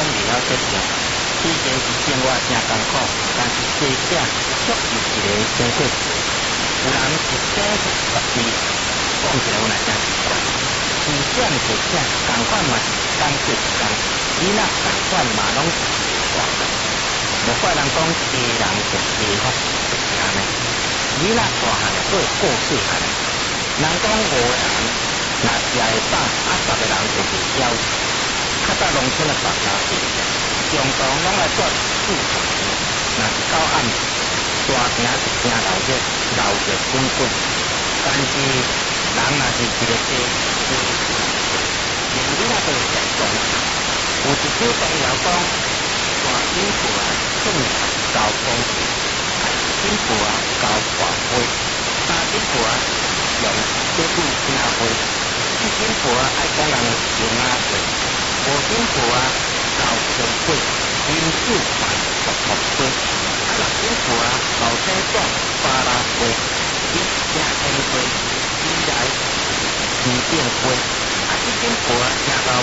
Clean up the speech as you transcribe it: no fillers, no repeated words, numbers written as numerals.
未晓接受。以前是生活真艰苦，但是这者足是一个生活。有人一生10岁，讲起来有哪真奇怪？时间是啥？同款嘛是工作时间，囡仔同款嘛拢是活的。无怪人讲家人就家福，就是安尼。囡仔大汉就做过世汉。人讲5个人，若食会饱，10个人就是枵死。较早农村的大家庭，上床拢来做4场钱，若是到暗时，大厅一厅闹热滚滚。但是人若是一个家，连囡仔都会食中餐。有一首童谣讲：大金富啊，种交公事；大金富啊，交大花；三金富啊，用小女听花；四金富啊，爱讲人用啊做；五金富啊，交成果；饮酒饭服服杯；六金富啊，老生短巴拉花；一正天花，依来天顶花；七金富啊，正到